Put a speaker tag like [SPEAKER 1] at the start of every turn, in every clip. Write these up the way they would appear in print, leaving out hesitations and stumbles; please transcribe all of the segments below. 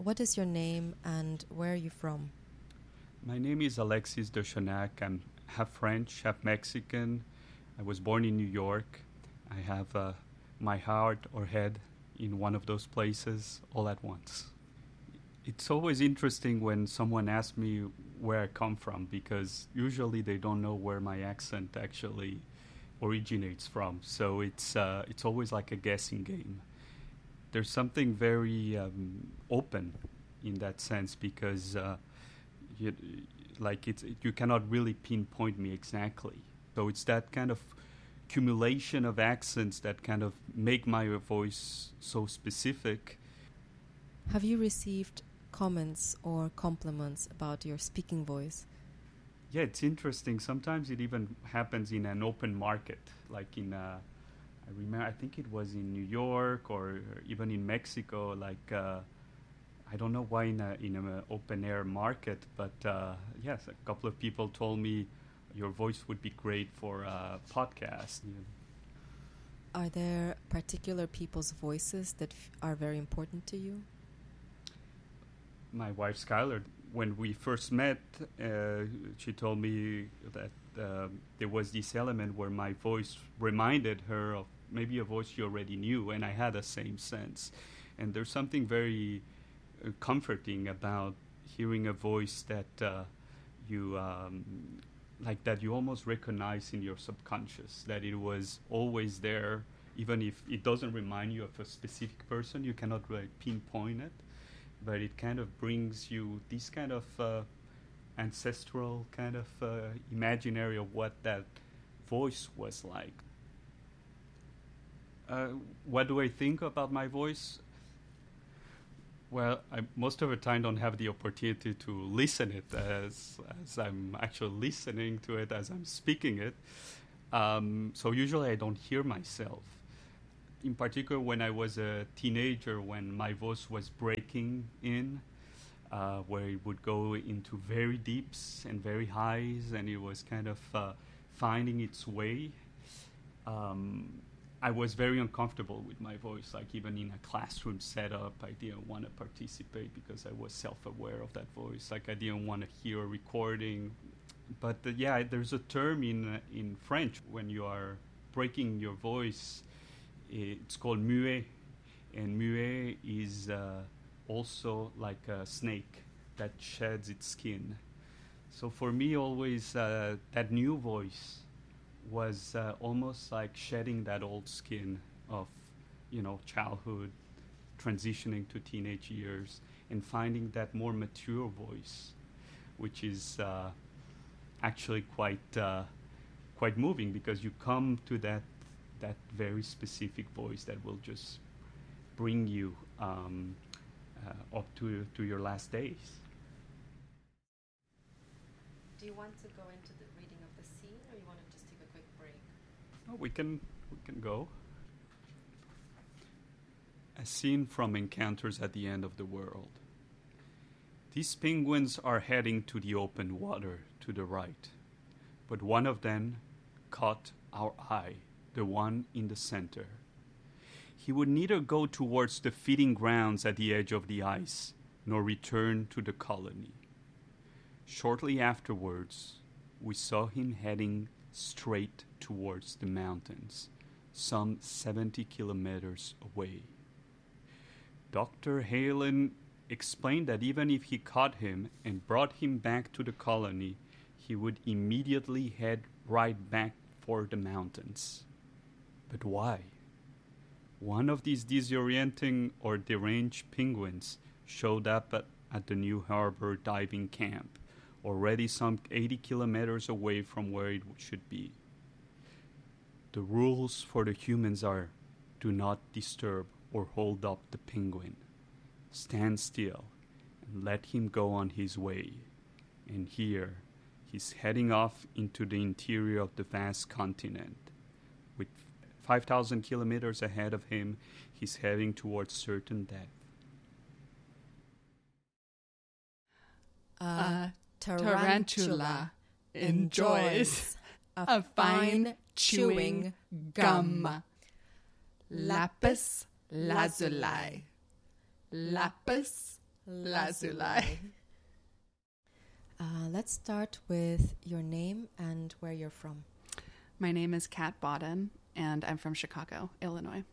[SPEAKER 1] What is your name and where are you from?
[SPEAKER 2] My name is Alexis de Chanac. I'm half French, half Mexican. I was born in New York. I have my heart or head in one of those places all at once. It's always interesting when someone asks me where I come from, because usually they don't know where my accent actually originates from. So it's always like a guessing game. There's something very open in that sense, because you cannot really pinpoint me exactly. So it's that kind of accumulation of accents that kind of make my voice so specific.
[SPEAKER 1] Have you received comments or compliments about your speaking voice?
[SPEAKER 2] Yeah, it's interesting. Sometimes it even happens in an open market, like I remember, I think it was in New York or even in Mexico. I don't know why in an open air market, but yes, a couple of people told me your voice would be great for a podcast.
[SPEAKER 1] Are there particular people's voices that are very important to you?
[SPEAKER 2] My wife Skylar, when we first met, she told me that there was this element where my voice reminded her of maybe a voice she already knew, and I had the same sense. And there's something very comforting about hearing a voice that you almost recognize in your subconscious, that it was always there, even if it doesn't remind you of a specific person. You cannot really pinpoint it, but it kind of brings you this kind of ancestral kind of imaginary of what that voice was like. What do I think about my voice? Well, I most of the time don't have the opportunity to listen it as I'm actually listening to it as I'm speaking it. So usually I don't hear myself. In particular, when I was a teenager, when my voice was breaking in, where it would go into very deeps and very highs, and it was kind of finding its way. I was very uncomfortable with my voice. Like even in a classroom setup, I didn't want to participate because I was self-aware of that voice. Like I didn't want to hear a recording. But yeah, there's a term in French when you are breaking your voice. It's called muet, and muet is also like a snake that sheds its skin. So for me, always that new voice was almost like shedding that old skin of, childhood, transitioning to teenage years, and finding that more mature voice, which is actually quite moving, because you come to that very specific voice that will just bring you up to your last days.
[SPEAKER 1] Do you want to go into the reading of the scene, or you want to just take a quick break?
[SPEAKER 2] Oh, we can go. A scene from Encounters at the End of the World. These penguins are heading to the open water to the right, but one of them caught our eye, the one in the center. He would neither go towards the feeding grounds at the edge of the ice, nor return to the colony. Shortly afterwards, we saw him heading straight towards the mountains, some 70 kilometers away. Dr. Halen explained that even if he caught him and brought him back to the colony, he would immediately head right back for the mountains. But why? One of these disorienting or deranged penguins showed up at the New Harbor diving camp, already some 80 kilometers away from where it should be. The rules for the humans are: do not disturb or hold up the penguin. Stand still and let him go on his way. And here, he's heading off into the interior of the vast continent. With 5,000 kilometers ahead of him, he's heading towards certain death.
[SPEAKER 3] Tarantula enjoys a fine chewing gum. Lapis lazuli. Lapis Lazuli.
[SPEAKER 1] Let's start with your name and where you're from.
[SPEAKER 3] My name is Kat Bodden, and I'm from Chicago, Illinois.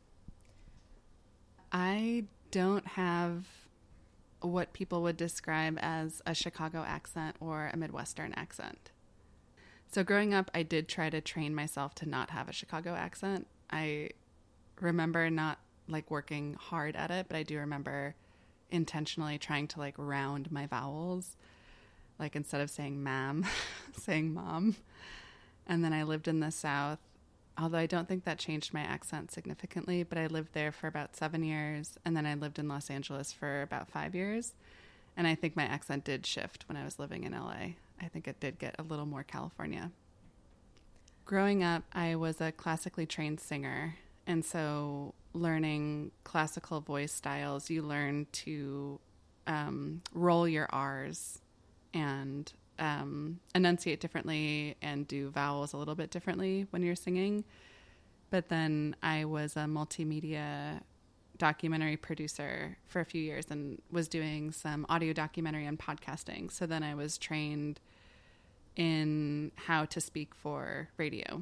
[SPEAKER 3] I don't have what people would describe as a Chicago accent or a Midwestern accent. So growing up, I did try to train myself to not have a Chicago accent. I remember not working hard at it, but I do remember intentionally trying to round my vowels. Instead of saying ma'am, saying mom. And then I lived in the South, although I don't think that changed my accent significantly, but I lived there for about 7 years. And then I lived in Los Angeles for about 5 years. And I think my accent did shift when I was living in LA. I think it did get a little more California. Growing up, I was a classically trained singer. And so learning classical voice styles, you learn to roll your R's and enunciate differently and do vowels a little bit differently when you're singing. But then I was a multimedia documentary producer for a few years and was doing some audio documentary and podcasting. So then I was trained in how to speak for radio.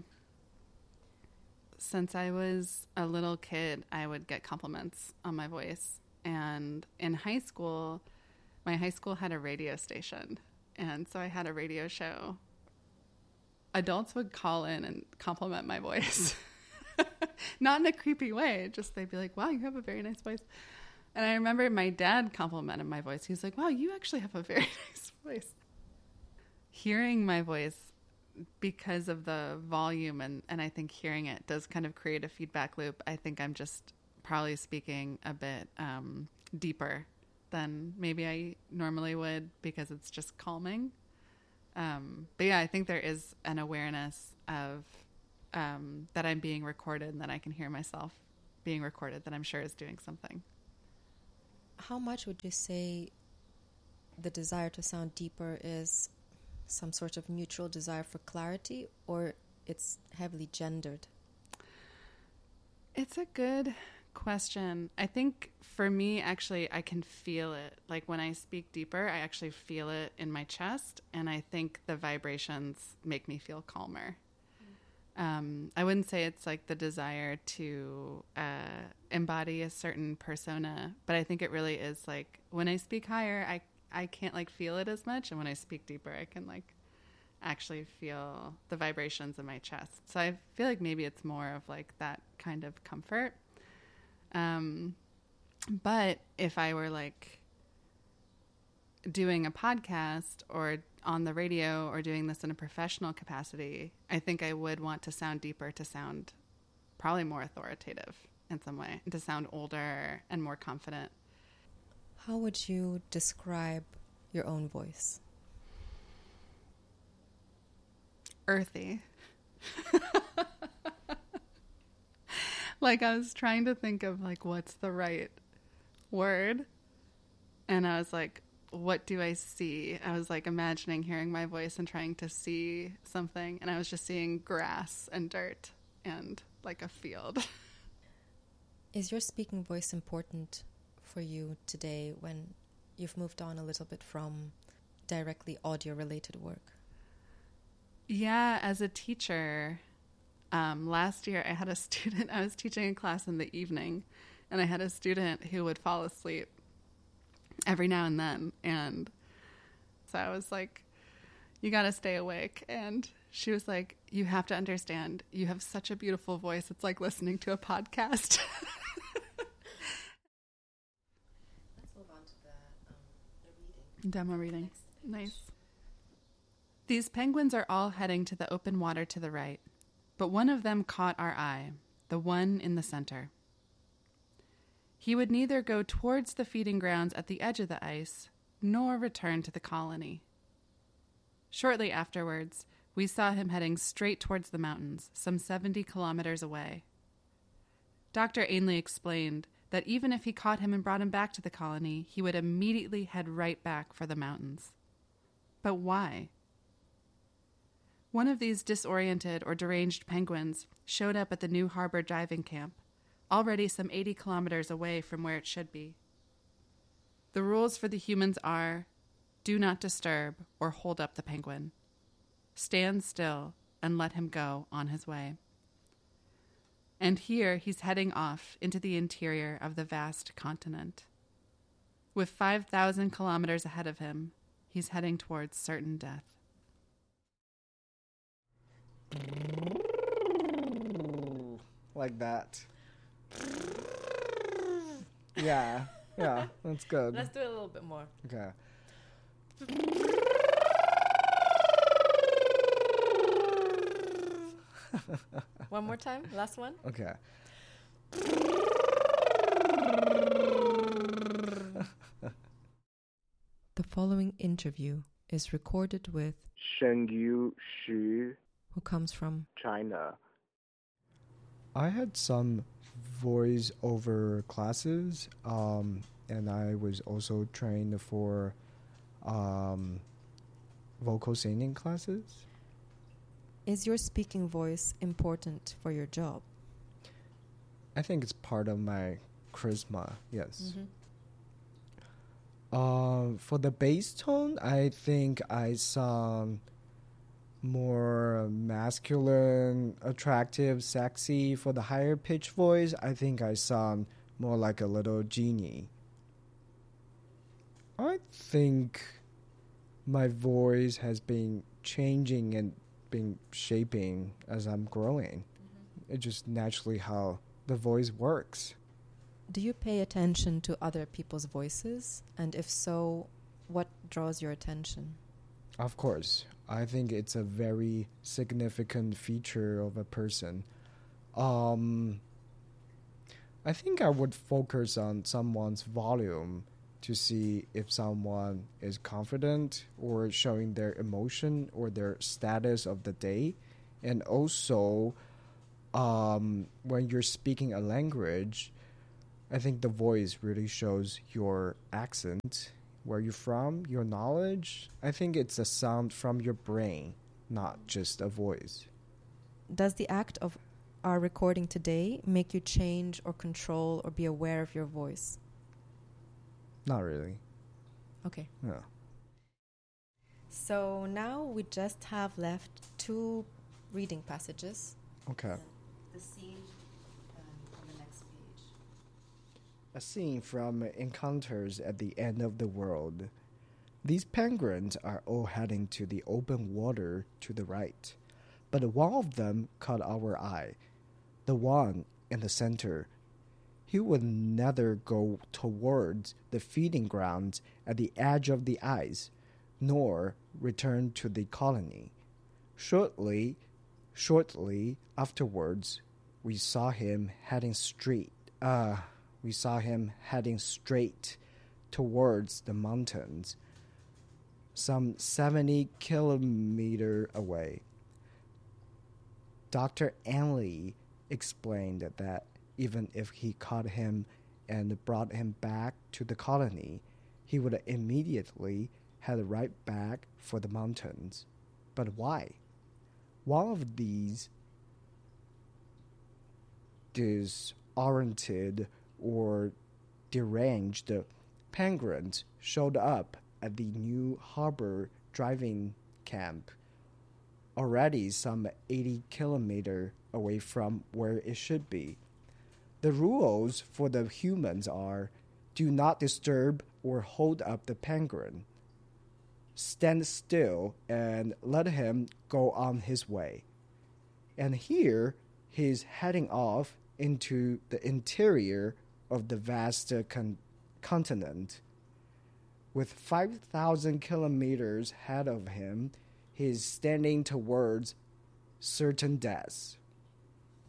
[SPEAKER 3] Since I was a little kid, I would get compliments on my voice. And in high school, my high school had a radio station. And so I had a radio show. Adults would call in and compliment my voice. Not in a creepy way. Just they'd be like, wow, you have a very nice voice. And I remember my dad complimented my voice. He was like, wow, you actually have a very nice voice. Hearing my voice, because of the volume, and I think hearing it does kind of create a feedback loop. I think I'm just probably speaking a bit deeper than maybe I normally would because it's just calming. But yeah, I think there is an awareness of that I'm being recorded and that I can hear myself being recorded that I'm sure is doing something.
[SPEAKER 1] How much would you say the desire to sound deeper is some sort of mutual desire for clarity, or it's heavily gendered?
[SPEAKER 3] It's a good question. I think for me, actually, I can feel it. When when I speak deeper, I actually feel it in my chest, and I think the vibrations make me feel calmer. I wouldn't say it's the desire to embody a certain persona, but I think it really is when I speak higher, I can't feel it as much, and when I speak deeper, I can actually feel the vibrations in my chest. So I feel maybe it's more of that kind of comfort. But if I were doing a podcast or on the radio or doing this in a professional capacity, I think I would want to sound deeper, to sound probably more authoritative in some way, and to sound older and more confident.
[SPEAKER 1] How would you describe your own voice?
[SPEAKER 3] Earthy. I was trying to think of what's the right word, and I was what do I see? I was imagining hearing my voice and trying to see something, and I was just seeing grass and dirt and a field.
[SPEAKER 1] Is your speaking voice important for you today when you've moved on a little bit from directly audio-related work?
[SPEAKER 3] Yeah, as a teacher, last year I had a student, I was teaching a class in the evening, and I had a student who would fall asleep every now and then. And so I was you got to stay awake. And she was you have to understand, you have such a beautiful voice. It's like listening to a podcast.
[SPEAKER 1] Let's move on to the reading.
[SPEAKER 3] Demo reading. Nice. These penguins are all heading to the open water to the right, but one of them caught our eye, the one in the center. He would neither go towards the feeding grounds at the edge of the ice, nor return to the colony. Shortly afterwards, we saw him heading straight towards the mountains, some 70 kilometers away. Dr. Ainley explained that even if he caught him and brought him back to the colony, he would immediately head right back for the mountains. But why? One of these disoriented or deranged penguins showed up at the New Harbor diving camp, already some 80 kilometers away from where it should be. The rules for the humans are: do not disturb or hold up the penguin. Stand still and let him go on his way. And here he's heading off into the interior of the vast continent. With 5,000 kilometers ahead of him, he's heading towards certain death.
[SPEAKER 4] Like that. Yeah, that's good.
[SPEAKER 1] Let's do it a little bit more.
[SPEAKER 4] Okay.
[SPEAKER 1] One more time. Last one.
[SPEAKER 4] Okay.
[SPEAKER 1] The following interview is recorded with
[SPEAKER 5] Shengyu Xu,
[SPEAKER 1] who comes from
[SPEAKER 5] China.
[SPEAKER 4] I had some voice-over classes, and I was also trained for vocal singing classes.
[SPEAKER 1] Is your speaking voice important for your job?
[SPEAKER 4] I think it's part of my charisma, yes. For the bass tone, I think I sound more masculine, attractive, sexy. For the higher pitch voice, I think I sound more like a little genie. I think my voice has been changing and been shaping as I'm growing. It's just naturally how the voice works.
[SPEAKER 1] Do you pay attention to other people's voices? And if so, what draws your attention?
[SPEAKER 4] Of course. I think it's a very significant feature of a person. I think I would focus on someone's volume to see if someone is confident or showing their emotion or their status of the day. And also, when you're speaking a language, I think the voice really shows your accent, where you're from, your knowledge. I think it's a sound from your brain, not just a voice.
[SPEAKER 1] Does the act of our recording today make you change or control or be aware of your voice?
[SPEAKER 4] Not really.
[SPEAKER 1] Okay.
[SPEAKER 4] Yeah.
[SPEAKER 1] So now we just have left 2 reading passages.
[SPEAKER 4] Okay.
[SPEAKER 1] The scene on the next page.
[SPEAKER 4] A scene from Encounters at the End of the World. These penguins are all heading to the open water to the right, but one of them caught our eye. The one in the center. He would neither go towards the feeding grounds at the edge of the ice, nor return to the colony. Shortly afterwards, we saw him heading straight towards the mountains, some 70 kilometers away. Dr. Anley explained that even if he caught him and brought him back to the colony, he would immediately head right back for the mountains. But why? One of these disoriented or deranged penguins showed up at the New Harbor driving camp, already some 80 kilometers away from where it should be. The rules for the humans are: do not disturb or hold up the penguin. Stand still and let him go on his way. And here he's heading off into the interior of the vast continent. With 5,000 kilometers ahead of him, he's standing towards certain death.